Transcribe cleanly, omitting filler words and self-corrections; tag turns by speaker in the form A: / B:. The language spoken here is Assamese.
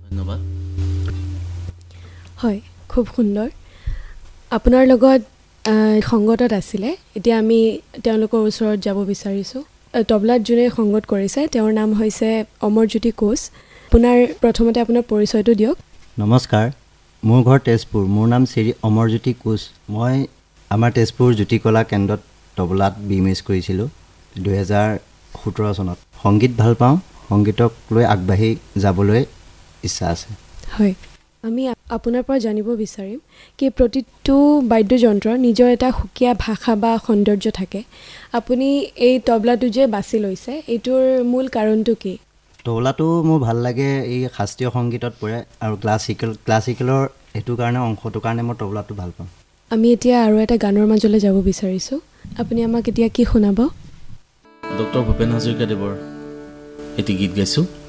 A: ধন্যবাদ।
B: হয়, খুব সুন্দৰ। আপোনাৰ লগত সংগতত আছিলে, এতিয়া আমি তেওঁলোকৰ ওচৰত যাব বিচাৰিছোঁ। তবলাত যোনে সংগত কৰিছে তেওঁৰ নাম হৈছে অমৰজ্যোতি কোচ। প্ৰথমতে আপোনাৰ পৰিচয়টো দিয়ক।
C: নমস্কাৰ, মোৰ ঘৰ তেজপুৰ। মোৰ নাম শ্ৰী অমৰজ্যোতি কোচ। মই আমাৰ তেজপুৰ জ্যোতিকলা কেন্দ্ৰত তবলাত বিএমএছ কৰিছিলোঁ 2017 চনত। সংগীত ভাল পাওঁ, সংগীতক লৈ আগবাঢ়ি যাবলৈ ইচ্ছা আছে।
B: হয়, আমি আপোনাৰ পৰা জানিব বিচাৰিম কি প্ৰতিটো বাদ্যযন্ত্ৰৰ নিজৰ এটা সুকীয়া ভাষা বা সৌন্দৰ্য থাকে। আপুনি এই তবলাটো যে বাছি লৈছে, এইটোৰ মূল কাৰণটো কি?
C: তবলাটো মোৰ ভাল লাগে, এই শাস্ত্ৰীয় সংগীতত পৰে আৰু ক্লাছিকেলৰ এইটো কাৰণে অংশটোৰ কাৰণে মই তবলাটো ভাল পাওঁ।
B: আমি এতিয়া আৰু এটা গানৰ মাজলৈ যাব বিচাৰিছোঁ। আপুনি আমাক এতিয়া কি শুনাব?
A: ডক্টৰ ভূপেন হাজৰিকাদেৱৰ এটি গীত গাইছোঁ।